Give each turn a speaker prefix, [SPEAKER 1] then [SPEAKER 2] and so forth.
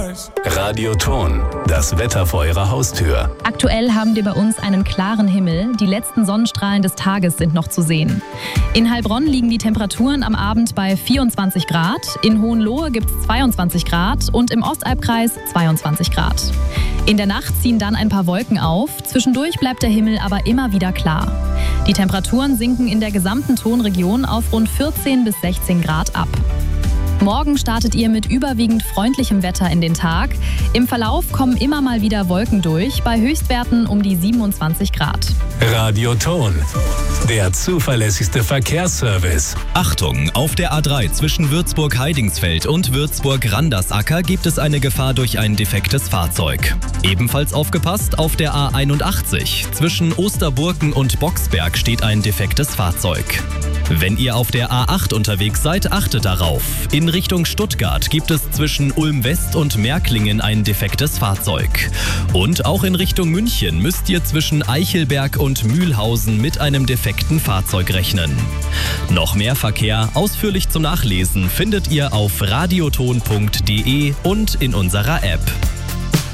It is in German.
[SPEAKER 1] Radioton, das Wetter vor Ihrer Haustür.
[SPEAKER 2] Aktuell haben wir bei uns einen klaren Himmel. Die letzten Sonnenstrahlen des Tages sind noch zu sehen. In Heilbronn liegen die Temperaturen am Abend bei 24 Grad. In Hohenlohe gibt es 22 Grad und im Ostalbkreis 22 Grad. In der Nacht ziehen dann ein paar Wolken auf. Zwischendurch bleibt der Himmel aber immer wieder klar. Die Temperaturen sinken in der gesamten Tonregion auf rund 14 bis 16 Grad ab. Morgen startet ihr mit überwiegend freundlichem Wetter in den Tag. Im Verlauf kommen immer mal wieder Wolken durch, bei Höchstwerten um die 27 Grad.
[SPEAKER 1] Radioton, der zuverlässigste Verkehrsservice.
[SPEAKER 3] Achtung, auf der A3 zwischen Würzburg-Heidingsfeld und Würzburg-Randersacker gibt es eine Gefahr durch ein defektes Fahrzeug. Ebenfalls aufgepasst, auf der A81 zwischen Osterburken und Boxberg steht ein defektes Fahrzeug. Wenn ihr auf der A8 unterwegs seid, achtet darauf. In Richtung Stuttgart gibt es zwischen Ulm-West und Märklingen ein defektes Fahrzeug. Und auch in Richtung München müsst ihr zwischen Eichelberg und Mühlhausen mit einem defekten Fahrzeug rechnen. Noch mehr Verkehr ausführlich zum Nachlesen findet ihr auf radioton.de und in unserer App.